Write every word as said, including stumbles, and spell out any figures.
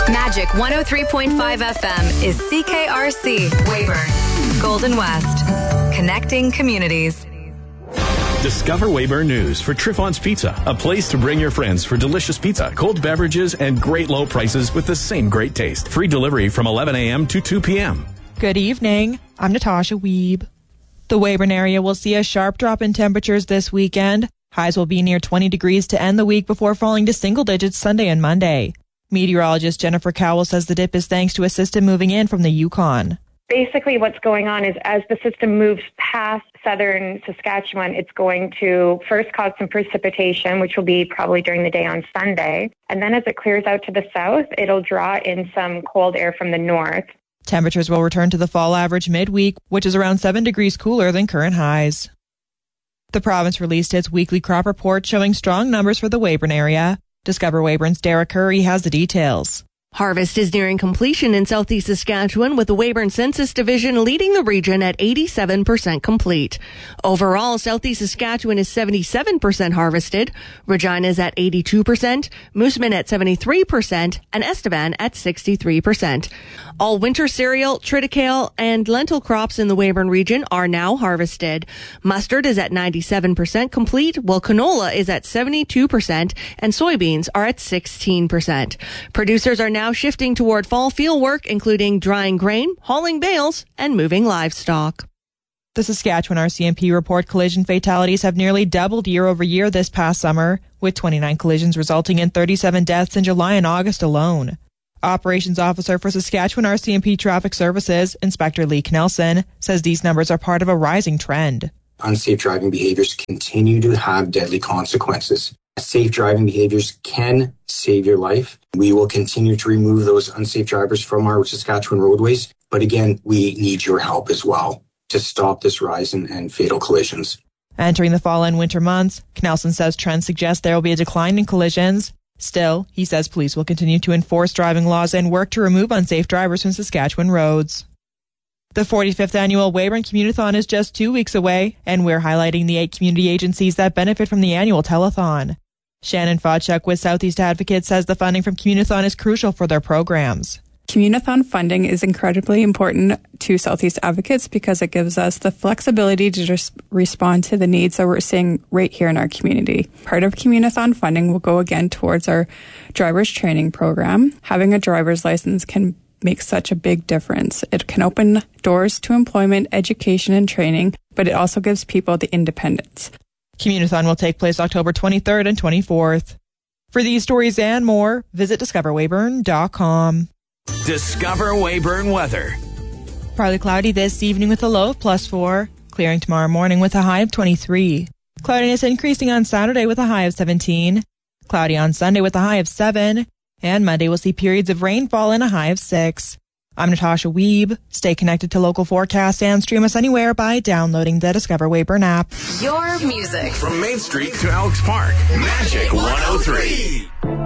Magic one oh three point five F M is C K R C, Weyburn, Golden West. Connecting communities. Discover Weyburn News for Triffon's Pizza, a place to bring your friends for delicious pizza, cold beverages, and great low prices with the same great taste. Free delivery from eleven a.m. to two p.m. Good evening. I'm Natasha Wiebe. The Weyburn area will see a sharp drop in temperatures this weekend. Highs will be near twenty degrees to end the week before falling to single digits Sunday and Monday. Meteorologist Jennifer Cowell says the dip is thanks to a system moving in from the Yukon. Basically, what's going on is as the system moves past southern Saskatchewan, it's going to first cause some precipitation, which will be probably during the day on Sunday. And then as it clears out to the south, it'll draw in some cold air from the north. Temperatures will return to the fall average midweek, which is around seven degrees cooler than current highs. The province released its weekly crop report showing strong numbers for the Weyburn area. Discover Weyburn's Dara Curry has the details. Harvest is nearing completion in southeast Saskatchewan, with the Weyburn Census Division leading the region at eighty-seven percent complete. Overall, southeast Saskatchewan is seventy-seven percent harvested, Regina is at eighty-two percent, Moosomin at seventy-three percent, and Estevan at sixty-three percent. All winter cereal, triticale, and lentil crops in the Weyburn region are now harvested. Mustard is at ninety-seven percent complete, while canola is at seventy-two percent, and soybeans are at sixteen percent. Producers are now now shifting toward fall field work, including drying grain, hauling bales, and moving livestock. The Saskatchewan R C M P report collision fatalities have nearly doubled year over year this past summer, with twenty-nine collisions resulting in thirty-seven deaths in July and August alone. Operations Officer for Saskatchewan R C M P Traffic Services, Inspector Lee Knelson, says these numbers are part of a rising trend. Unsafe driving behaviors continue to have deadly consequences. Safe driving behaviors can save your life. We will continue to remove those unsafe drivers from our Saskatchewan roadways. But again, we need your help as well to stop this rise in, in fatal collisions. Entering the fall and winter months, Knelson says trends suggest there will be a decline in collisions. Still, he says police will continue to enforce driving laws and work to remove unsafe drivers from Saskatchewan roads. The forty-fifth annual Weyburn Community-thon is just two weeks away, and we're highlighting the eight community agencies that benefit from the annual telethon. Shannon Fodchuk with Southeast Advocates says the funding from Community-thon is crucial for their programs. Community-thon funding is incredibly important to Southeast Advocates because it gives us the flexibility to just respond to the needs that we're seeing right here in our community. Part of Community-thon funding will go again towards our driver's training program. Having a driver's license can make such a big difference. It can open doors to employment, education, and training, but it also gives people the independence. Community-thon will take place October twenty-third and twenty-fourth. For these stories and more, visit discover weyburn dot com. Discover Weyburn weather. Partly cloudy this evening with a low of plus four. Clearing tomorrow morning with a high of twenty-three. Cloudiness increasing on Saturday with a high of seventeen. Cloudy on Sunday with a high of seven. And Monday will see periods of rainfall and a high of six. I'm Natasha Wiebe. Stay connected to local forecasts and stream us anywhere by downloading the Discover Weyburn app. Your music. From Main Street to Elks Park. Magic one oh three.